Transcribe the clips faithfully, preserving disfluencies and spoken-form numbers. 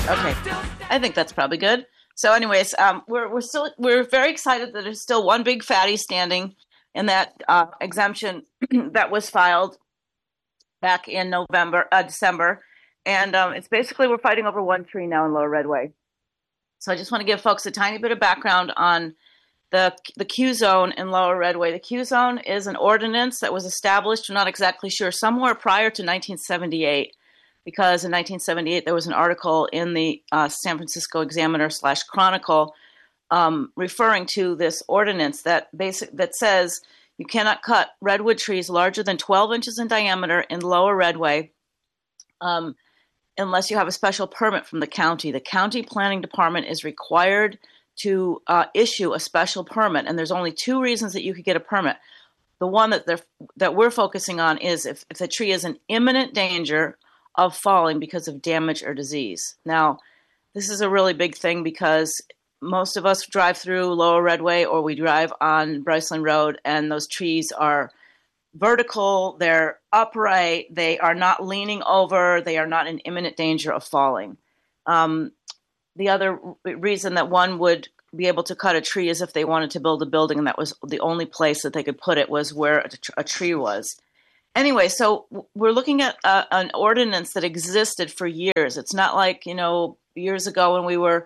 Okay, I think that's probably good. So, anyways, um, we're we're still we're very excited that there's still one big fatty standing in that uh, exemption that was filed back in November, uh, December, and um, it's basically we're fighting over one tree now in Lower Redway. So, I just want to give folks a tiny bit of background on the the Q zone in Lower Redway. The Q zone is an ordinance that was established. I'm not exactly sure, somewhere prior to nineteen seventy-eight. Because in nineteen seventy-eight, there was an article in the uh, San Francisco Examiner slash Chronicle um, referring to this ordinance that basic that says you cannot cut redwood trees larger than twelve inches in diameter in Lower Redway um, unless you have a special permit from the county. The county planning department is required to uh, issue a special permit, and there's only two reasons that you could get a permit. The one that they're that we're focusing on is if, if the tree is in imminent danger of falling because of damage or disease. Now, this is a really big thing because most of us drive through Lower Redway or we drive on Bryceland Road, and those trees are vertical, they're upright, they are not leaning over, they are not in imminent danger of falling. Um, the other reason that one would be able to cut a tree is if they wanted to build a building, and that was the only place that they could put it was where a, a tree was. Anyway, so we're looking at uh, an ordinance that existed for years. It's not like, you know, years ago when we were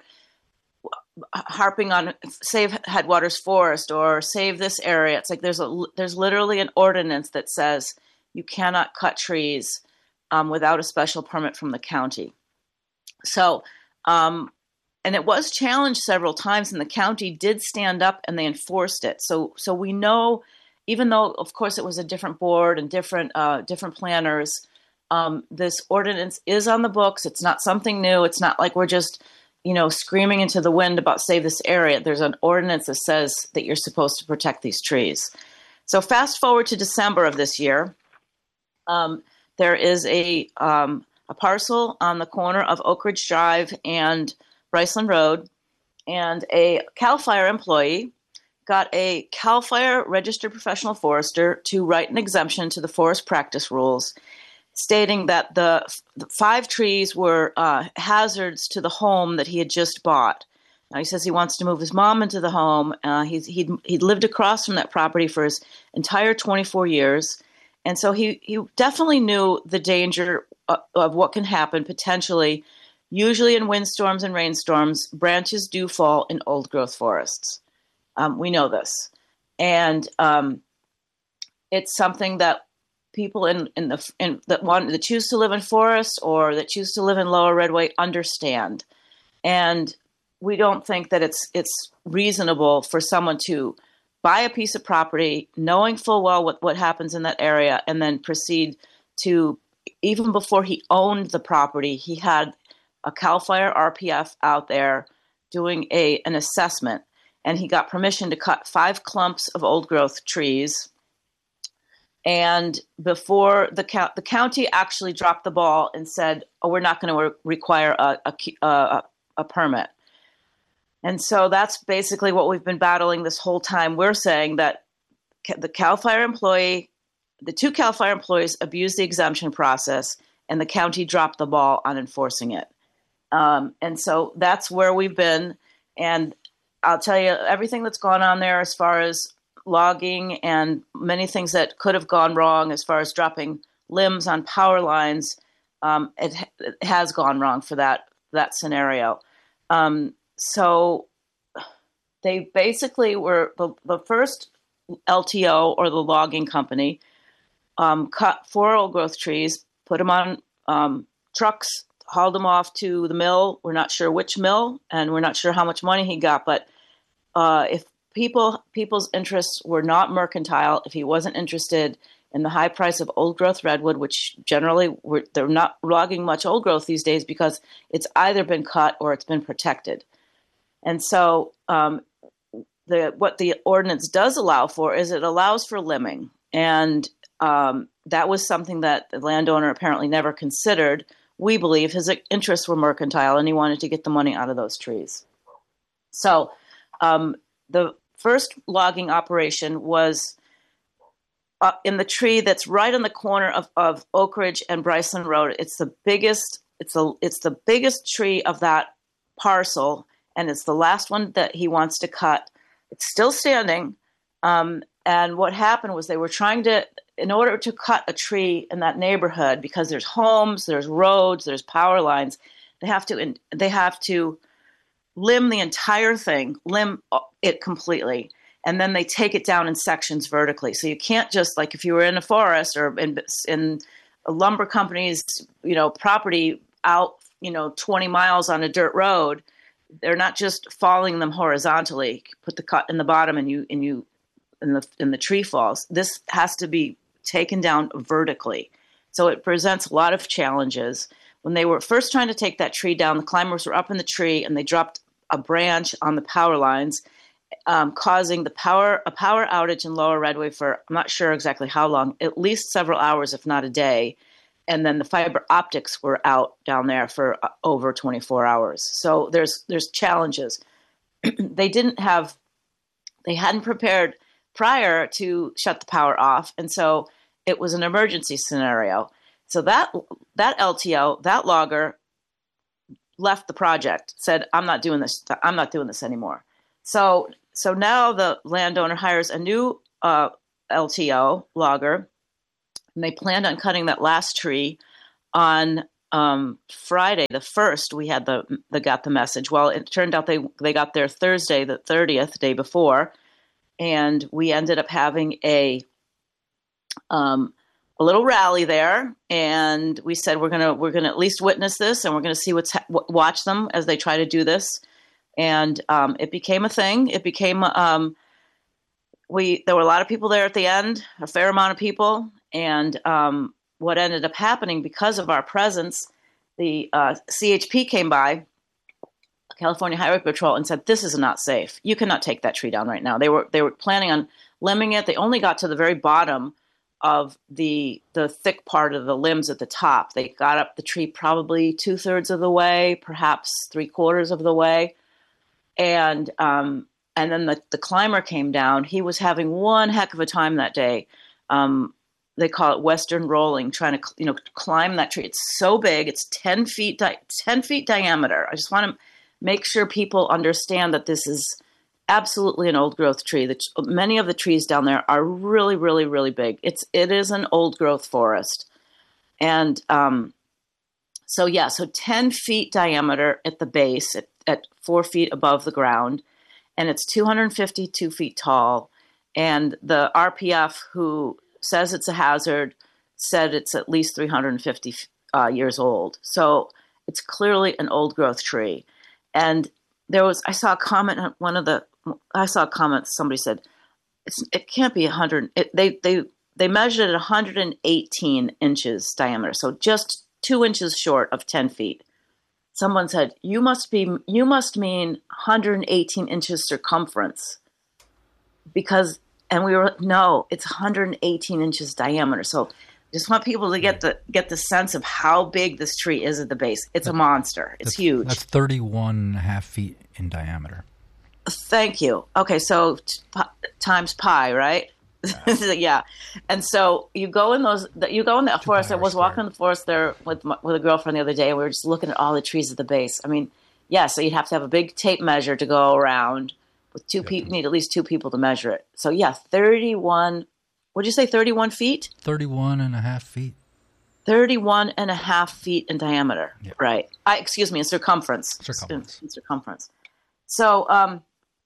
harping on save Headwaters Forest or save this area. It's like there's a there's literally an ordinance that says you cannot cut trees um, without a special permit from the county. So, um, and it was challenged several times, and the county did stand up and they enforced it. So, so we know. Even though, of course, it was a different board and different uh, different planners, um, this ordinance is on the books. It's not something new. It's not like we're just, you know, screaming into the wind about save this area. There's an ordinance that says that you're supposed to protect these trees. So fast forward to December of this year, um, there is a um, a parcel on the corner of Oak Ridge Drive and Bryceland Road, and a CAL FIRE employee got a CAL FIRE registered professional forester to write an exemption to the forest practice rules, stating that the, the five trees were uh, hazards to the home that he had just bought. Now, he says he wants to move his mom into the home. Uh, he's, he'd, he'd lived across from that property for his entire twenty-four years. And so he, he definitely knew the danger of, of what can happen potentially. Usually in windstorms and rainstorms, branches do fall in old growth forests. Um, we know this, and um, it's something that people in, in the in, that want that choose to live in forests or that choose to live in Lower Redway understand. And we don't think that it's it's reasonable for someone to buy a piece of property, knowing full well what, what happens in that area, and then proceed to, even before he owned the property, he had a CAL FIRE R P F out there doing a an assessment. And he got permission to cut five clumps of old growth trees. And before the co- the county actually dropped the ball and said, "Oh, we're not going to re- require a, a, a, a permit." And so that's basically what we've been battling this whole time. We're saying that the CAL FIRE employee, the two CAL FIRE employees abused the exemption process, and the county dropped the ball on enforcing it. Um, and so that's where we've been. And I'll tell you everything that's gone on there as far as logging and many things that could have gone wrong as far as dropping limbs on power lines. Um, it, it has gone wrong for that, that scenario. Um, so they basically were the, the first L T O or the logging company um, cut four old growth trees, put them on um, trucks, hauled him off to the mill. We're not sure which mill, and we're not sure how much money he got. But uh, if people people's interests were not mercantile, if he wasn't interested in the high price of old growth redwood, which generally we're, they're not logging much old growth these days because it's either been cut or it's been protected. And so um, the what the ordinance does allow for is it allows for limbing. And um, that was something that the landowner apparently never considered. We believe his interests were mercantile and he wanted to get the money out of those trees. So um, the first logging operation was uh, in the tree that's right on the corner of, of Oak Ridge and Bryceland Road. It's the biggest It's the it's the biggest tree of that parcel, and it's the last one that he wants to cut. It's still standing. Um, and what happened was they were trying to, in order to cut a tree in that neighborhood, because there's homes, there's roads, there's power lines, they have to they have to limb the entire thing, limb it completely, and then they take it down in sections vertically. So you can't just, like if you were in a forest or in, in a lumber company's, you know, property out, you know, twenty miles on a dirt road, they're not just falling them horizontally. Put the cut in the bottom and you and you and the and the tree falls. This has to be taken down vertically. So it presents a lot of challenges. When they were first trying to take that tree down, the climbers were up in the tree and they dropped a branch on the power lines, um, causing the power a power outage in Lower Redway for, I'm not sure exactly how long, at least several hours, if not a day. And then the fiber optics were out down there for uh, over twenty-four hours. So there's there's challenges. They didn't have, they hadn't prepared prior to shut the power off, and so it was an emergency scenario. So that that L T O, that logger, left the project. Said, "I'm not doing this. I'm not doing this anymore." So so now the landowner hires a new uh, L T O logger. And they planned on cutting that last tree on um, Friday, the first. We had the they got the message. Well, it turned out they they got there Thursday, the thirtieth, day before, and we ended up having a um, a little rally there. And we said we're gonna we're gonna at least witness this, and we're gonna see what's ha- watch them as they try to do this. And um, it became a thing. It became um, we there were a lot of people there at the end, a fair amount of people. And um, what ended up happening because of our presence, the uh, C H P came by, California Highway Patrol, and said, "This is not safe. You cannot take that tree down right now." They were they were planning on limbing it. They only got to the very bottom of the the thick part of the limbs at the top. They got up the tree probably two thirds of the way, perhaps three quarters of the way, and um, and then the the climber came down. He was having one heck of a time that day. Um, They call it Western rolling, trying to, you know, climb that tree. It's so big. It's ten feet, di- ten feet diameter. I just want to make sure people understand that this is absolutely an old growth tree. The, many of the trees down there are really, really, really big. It's, it is an old growth forest. And um, so, yeah, so ten feet diameter at the base, at, at four feet above the ground. And it's two hundred fifty-two feet tall. And the R P F, who says it's a hazard, said it's at least three hundred fifty uh, years old. So it's clearly an old growth tree. And there was, I saw a comment on one of the, I saw a comment, somebody said, it's, it can't be one hundred. It, they, they, they measured it one hundred eighteen inches diameter. So just two inches short of ten feet. Someone said, you must be, you must mean one hundred eighteen inches circumference, because And we were, no, it's one hundred eighteen inches diameter. So I just want people to get the get the sense of how big this tree is at the base. It's that, a monster. It's huge. That's thirty-one and a half feet in diameter. Thank you. Okay, so t- times pi, right? Yeah. Yeah. And so you go in those, you go in that Two forest. I was walking in the forest there with my, with a girlfriend the other day, and we were just looking at all the trees at the base. I mean, yeah, so you'd have to have a big tape measure to go around. With two yep. people, need at least two people to measure it. So yeah, thirty-one. What did you say? Thirty-one feet. Thirty-one and a half feet. Thirty-one and a half feet in diameter. Yep. Right. I excuse me, in circumference. Circumference. In, in circumference. So, um,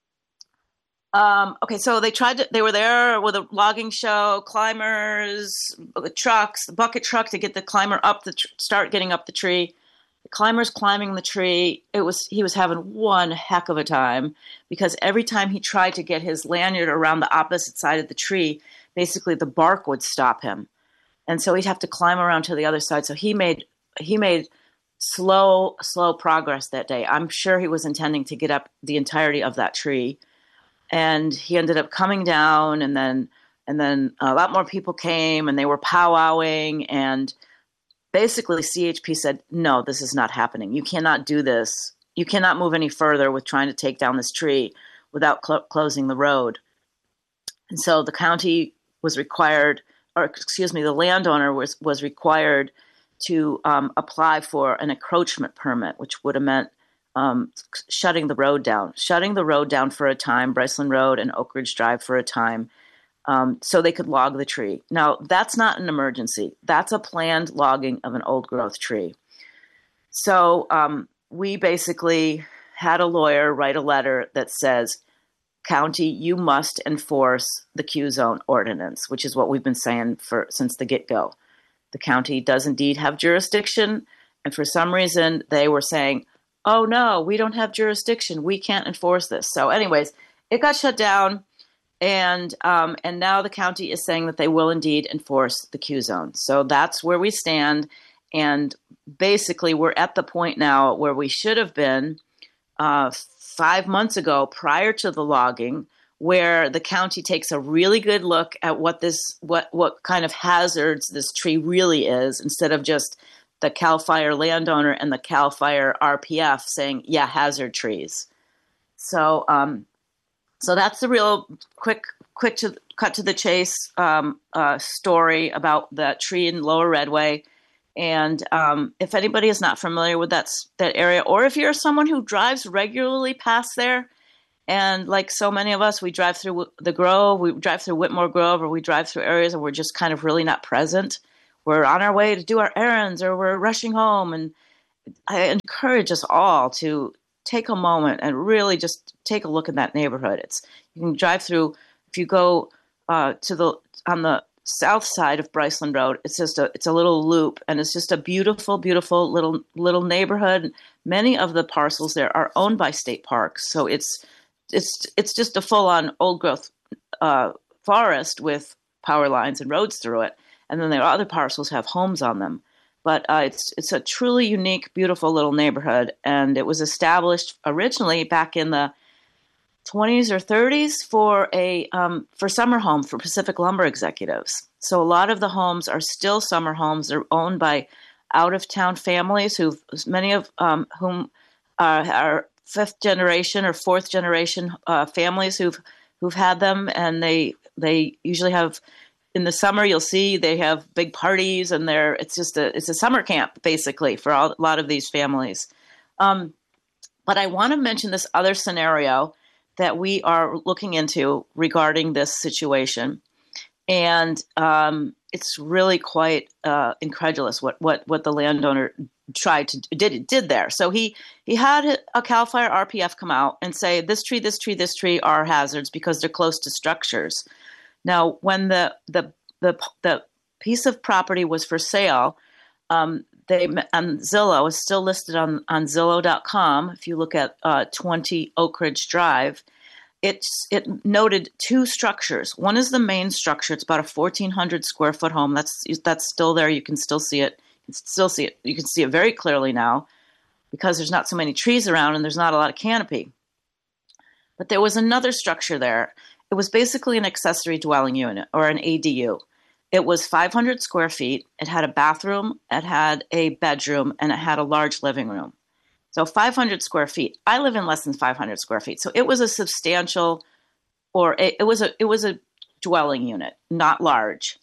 um, okay. So they tried to. They were there with a logging show, climbers, the trucks, the bucket truck to get the climber up the tr- start getting up the tree. The climber's climbing the tree. It was he was having one heck of a time, because every time he tried to get his lanyard around the opposite side of the tree, basically the bark would stop him, and so he'd have to climb around to the other side. So he made he made slow slow progress that day. I'm sure he was intending to get up the entirety of that tree, and he ended up coming down, and then and then a lot more people came, and they were powwowing, and basically, C H P said, no, this is not happening. You cannot do this. You cannot move any further with trying to take down this tree without cl- closing the road. And so the county was required, or excuse me, the landowner was, was required to um, apply for an encroachment permit, which would have meant um, shutting the road down, shutting the road down for a time, Bryceland Road and Oak Ridge Drive for a time, um, so they could log the tree. Now, that's not an emergency. That's a planned logging of an old growth tree. So um, we basically had a lawyer write a letter that says, county, you must enforce the Q-zone ordinance, which is what we've been saying for since the get-go. The county does indeed have jurisdiction, and for some reason they were saying, oh no, we don't have jurisdiction, we can't enforce this. So anyways, it got shut down, and um, and now the county is saying that they will indeed enforce the Q-zone. So that's where we stand, and basically we're at the point now where we should have been uh, five months ago prior to the logging, where the county takes a really good look at what this, what, what kind of hazards this tree really is, instead of just the CAL FIRE landowner and the CAL FIRE R P F saying, yeah, hazard trees. So, um, so that's the real quick, quick to cut to the chase um, uh, story about that tree in Lower Redway. And um, if anybody is not familiar with that that area, or if you're someone who drives regularly past there, and like so many of us, we drive through the Grove, we drive through Whitmore Grove, or we drive through areas where we're just kind of really not present. We're on our way to do our errands, or we're rushing home. And I encourage us all to take a moment and really just take a look at that neighborhood. It's you can drive through. If you go uh, to the on the south side of Bryceland Road, it's just a it's a little loop, and it's just a beautiful, beautiful little little neighborhood. Many of the parcels there are owned by state parks, so it's it's it's just a full on old growth uh, forest with power lines and roads through it. And then there are other parcels have homes on them, but uh, it's it's a truly unique, beautiful little neighborhood, and it was established originally back in the twenties or thirties for a um, for summer home for Pacific Lumber executives. So a lot of the homes are still summer homes. They're owned by out of town families who, many of um, whom are, are fifth generation or fourth generation uh, families who've who've had them, and they they usually have. In the summer, you'll see they have big parties, and they're it's just a it's a summer camp basically for all, a lot of these families. Um, but I want to mention this other scenario that we are looking into regarding this situation, and um, it's really quite uh, incredulous what, what what the landowner tried to did did there. So he he had a CAL FIRE R P F come out and say this tree, this tree, this tree are hazards because they're close to structures. Now, when the the the the piece of property was for sale, um, they on Zillow is still listed on on Zillow dot com. If you look at uh, twenty Oak Ridge Drive, it's it noted two structures. One is the main structure. It's about a fourteen hundred square foot home. That's that's still there. You can still see it. You can still see it. You can see it very clearly now because there's not so many trees around and there's not a lot of canopy. But there was another structure there. It was basically an accessory dwelling unit, or an A D U. It was five hundred square feet. It had a bathroom, it had a bedroom, and it had a large living room. So five hundred square feet. I live in less than five hundred square feet. So it was a substantial, or it, it was a it was a dwelling unit, not large.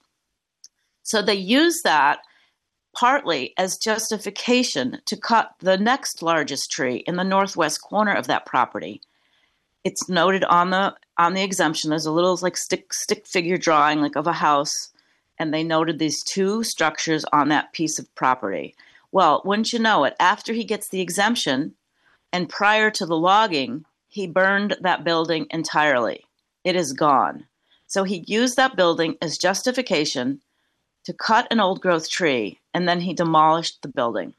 So they used that partly as justification to cut the next largest tree in the northwest corner of that property. It's noted on the on the exemption. There's a little like stick stick figure drawing like of a house, and they noted these two structures on that piece of property. Well, wouldn't you know it, after he gets the exemption and prior to the logging, he burned that building entirely. It is gone. So he used that building as justification to cut an old growth tree, and then he demolished the building.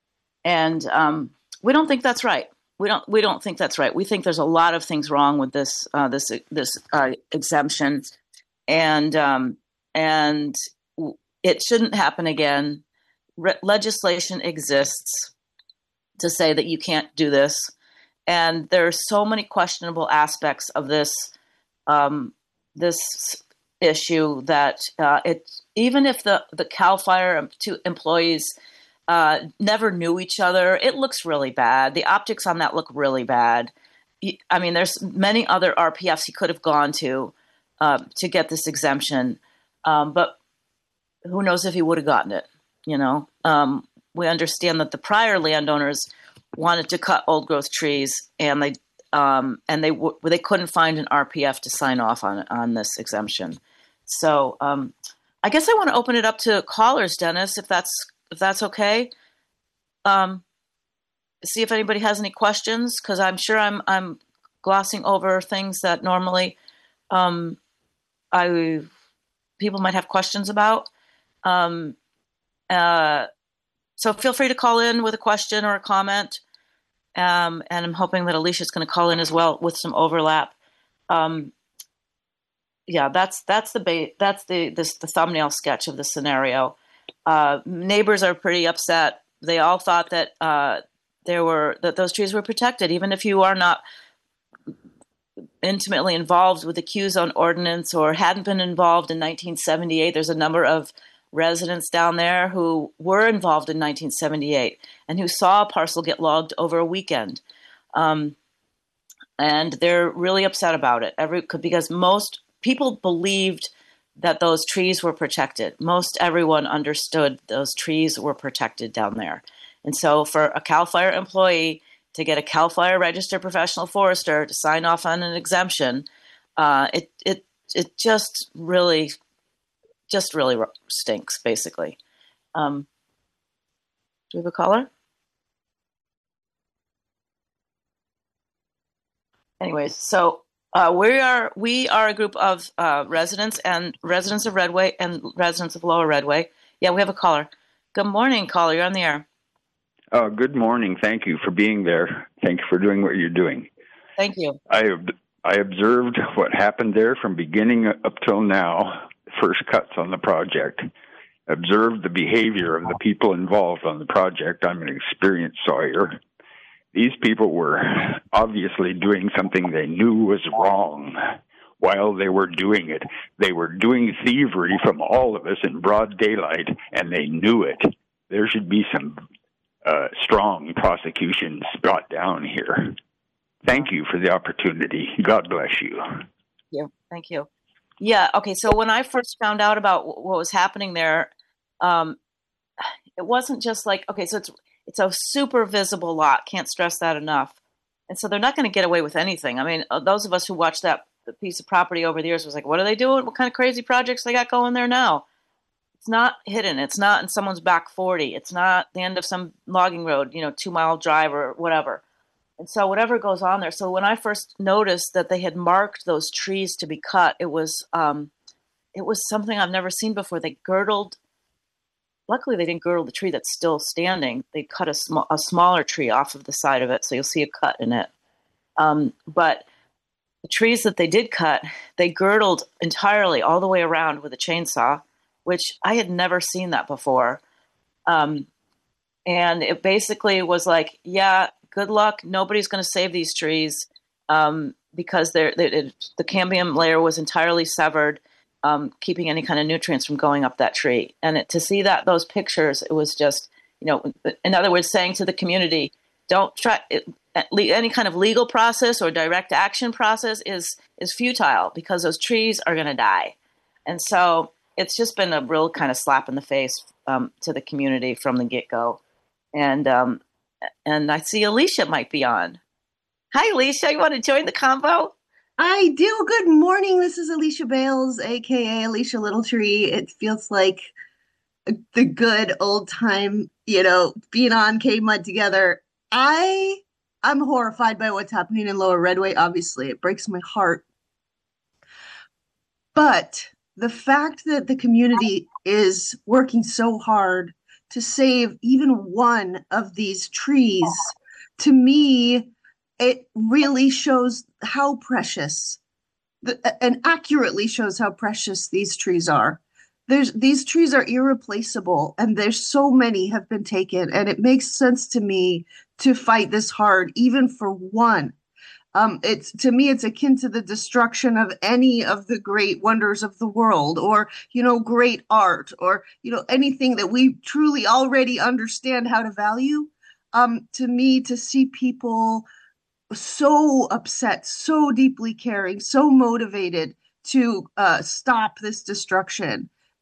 And um, we don't think that's right. We don't. We don't think that's right. We think there's a lot of things wrong with this uh, this this uh, exemption, and um, and it shouldn't happen again. Re- legislation exists to say that you can't do this, and there are so many questionable aspects of this um, this issue that uh, it even if the the CAL FIRE two employees. Uh, never knew each other. It looks really bad. The optics on that look really bad. I mean, there's many other R P Fs he could have gone to uh, to get this exemption, um, but who knows if he would have gotten it. You know, um, we understand that the prior landowners wanted to cut old growth trees, and they um, and they w- they couldn't find an R P F to sign off on on this exemption. So um, I guess I want to open it up to callers, Dennis, if that's if that's okay. Um, see if anybody has any questions, because I'm sure I'm I'm glossing over things that normally um, I people might have questions about. Um, uh, so feel free to call in with a question or a comment. Um, and I'm hoping that Alicia's going to call in as well with some overlap. Um, yeah, that's that's the ba- that's the this, the thumbnail sketch of the scenario. Uh, neighbors are pretty upset. They all thought that uh, there were that those trees were protected, even if you are not intimately involved with the Q zone ordinance or hadn't been involved in nineteen seventy-eight. There's a number of residents down there who were involved in nineteen seventy-eight and who saw a parcel get logged over a weekend. Um, and they're really upset about it every, because most people believed that those trees were protected. Most everyone understood those trees were protected down there. And so for a CAL FIRE employee to get a CAL FIRE registered professional forester to sign off on an exemption, uh, it, it, it just really just really stinks, basically. Um, do we have a caller? Anyways, so uh, we are we are a group of uh, residents and residents of Redway and residents of Lower Redway. Yeah, we have a caller. Good morning, caller. You're on the air. Uh, good morning. Thank you for being there. Thank you for doing what you're doing. Thank you. I I observed what happened there from beginning up till now. First cuts on the project. Observed the behavior of the people involved on the project. I'm an experienced sawyer. These people were obviously doing something they knew was wrong while they were doing it. They were doing thievery from all of us in broad daylight, and they knew it. There should be some uh, strong prosecutions brought down here. Thank you for the opportunity. God bless you. Yeah, thank you. Yeah. Okay. So when I first found out about what was happening there, um, it wasn't just like, okay, so it's, it's a super visible lot. Can't stress that enough. And so they're not going to get away with anything. I mean, those of us who watched that piece of property over the years was like, what are they doing? What kind of crazy projects they got going there now? It's not hidden. It's not in someone's back forty. It's not the end of some logging road, you know, two mile drive or whatever. And so whatever goes on there. So when I first noticed that they had marked those trees to be cut, it was um, it was something I've never seen before. They girdled. Luckily, they didn't girdle the tree that's still standing. They cut a, sm- a smaller tree off of the side of it, so you'll see a cut in it. Um, but the trees that they did cut, they girdled entirely all the way around with a chainsaw, which I had never seen that before. Um, and it basically was like, yeah, good luck. Nobody's going to save these trees um, because they're, they, it, the cambium layer was entirely severed, um, keeping any kind of nutrients from going up that tree. And it, to see that those pictures, it was just, you know, in other words, saying to the community, don't try it, any kind of legal process or direct action process is is futile because those trees are going to die. And so it's just been a real kind of slap in the face um, to the community from the get-go. And um, and I see Alicia might be on. Hi, Alicia. You want to join the convo? I do. Good morning. This is Alicia Bales, a k a. Alicia Littletree. It feels like the good old time, you know, being on K-Mud together. I, I'm horrified by what's happening in Lower Redway. Obviously, it breaks my heart. But the fact that the community is working so hard to save even one of these trees, to me, it really shows how precious, the, and accurately shows how precious these trees are. There's these trees are irreplaceable, and there's so many have been taken, and it makes sense to me to fight this hard, even for one. Um, it's to me, it's akin to the destruction of any of the great wonders of the world, or you know, great art, or you know, anything that we truly already understand how to value. Um, to me, to see people so upset, so deeply caring, so motivated to uh, stop this destruction,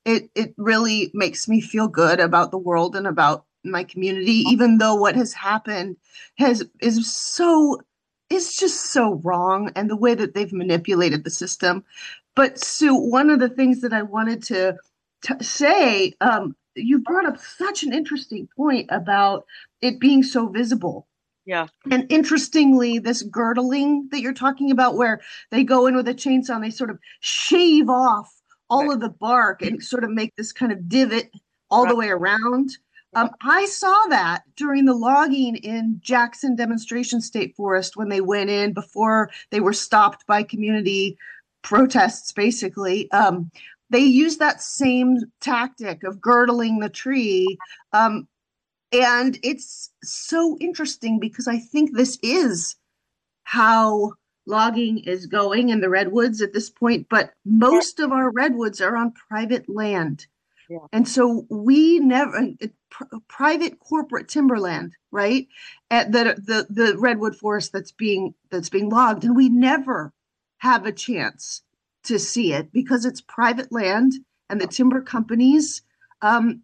it it really makes me feel good about the world and about my community, even though what has happened has is so is just so wrong, and the way that they've manipulated the system. But Sue, one of the things that I wanted to, to say, um, you brought up such an interesting point about it being so visible. Yeah. And interestingly, this girdling that you're talking about, where they go in with a chainsaw and they sort of shave off all right. of the bark and sort of make this kind of divot all right. the way around. Um, I saw that during the logging in Jackson Demonstration State Forest when they went in before they were stopped by community protests, basically. Um, they used that same tactic of girdling the tree. Um, and it's so interesting because I think this is how logging is going in the redwoods at this point, but most of our redwoods are on private land. Yeah. And so we never, it, pr- private corporate timberland, right? At the, the, the redwood forest that's being, that's being logged. And we never have a chance to see it because it's private land, and the timber companies um,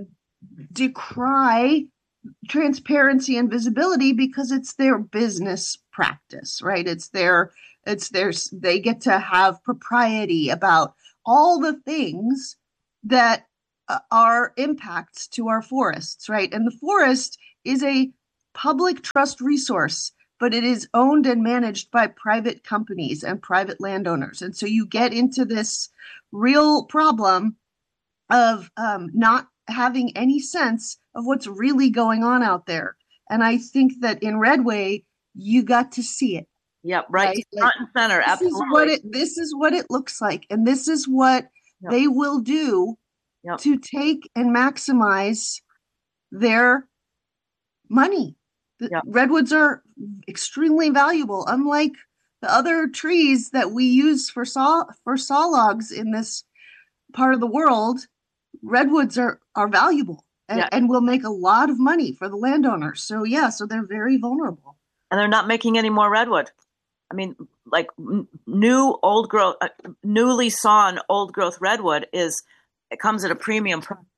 decry transparency and visibility because it's their business practice, right? It's their, it's their, they get to have propriety about all the things that uh, are impacts to our forests, right? And the forest is a public trust resource, but it is owned and managed by private companies and private landowners. And so you get into this real problem of um, not having any sense of what's really going on out there. And I think that in Redway, you got to see it. Yep, right, right? Front and center, this absolutely. Is what it, this is what it looks like. And this is what yep. they will do yep. to take and maximize their money. The yep. redwoods are extremely valuable, unlike the other trees that we use for saw for saw logs in this part of the world. Redwoods are, are valuable and, yeah. and will make a lot of money for the landowners. So yeah, so they're very vulnerable. And they're not making any more redwood. I mean, like n- new old growth, uh, newly sawn old growth redwood is, it comes at a premium price.